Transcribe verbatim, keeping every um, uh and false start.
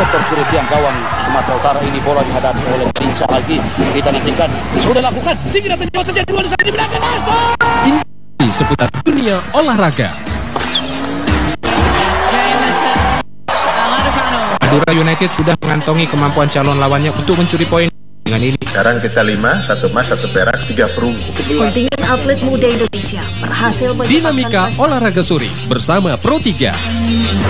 sektor kiri tiang gawang Sumatera Utara ini bola dihadapi oleh Insa Algi. Kita nantikan sudah lakukan tinggi dan jauh terjadi dua saja di belakang masuk. Ini seputar dunia olahraga. Madura United sudah mengantongi kemampuan calon lawannya untuk mencuri poin. Dengan ini sekarang kita lima, satu emas, satu perak, tiga perunggu. Kontingen atlet muda Indonesia berhasil Dinamika olahraga sore bersama Pro tiga.